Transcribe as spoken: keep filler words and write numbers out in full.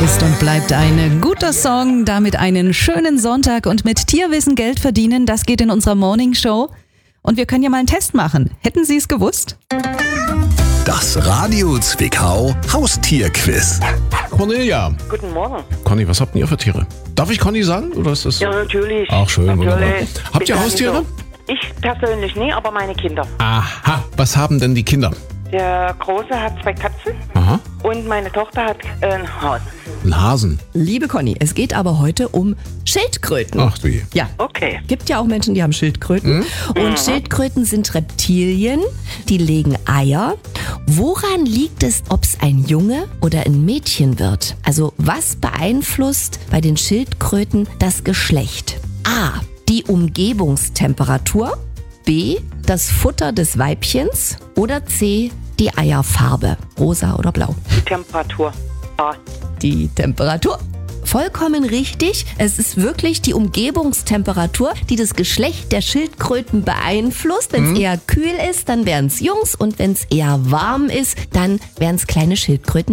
Ist und bleibt ein guter Song, damit einen schönen Sonntag und mit Tierwissen Geld verdienen, das geht in unserer Morning Show. Und wir können ja mal einen Test machen. Hätten Sie es gewusst? Das Radio Zwickau Haustierquiz. Cornelia. Guten Morgen. Conny, was habt ihr für Tiere? Darf ich Conny sagen? Oder ist das? Ja, natürlich. Ach, schön, natürlich. wunderbar. Habt ihr Sicher Haustiere? nicht so. Ich persönlich nie, aber meine Kinder. Aha. Was haben denn die Kinder? Der Große hat zwei Katzen Aha. und meine Tochter hat äh, ein Haus. Ein Hasen. Liebe Conny, es geht aber heute um Schildkröten. Ach du je. Ja, Okay. gibt ja auch Menschen, die haben Schildkröten. Und Schildkröten sind Reptilien, die legen Eier. Woran liegt es, ob es ein Junge oder ein Mädchen wird? Also was beeinflusst bei den Schildkröten das Geschlecht? A. Die Umgebungstemperatur. B. Das Futter des Weibchens. Oder C. Die Eierfarbe. Rosa oder blau. Die Temperatur. Ah. Die Temperatur. Vollkommen richtig. Es ist wirklich die Umgebungstemperatur, die das Geschlecht der Schildkröten beeinflusst. Wenn es eher kühl ist, dann wären es Jungs. Und wenn es eher warm ist, dann wären es kleine Schildkröten.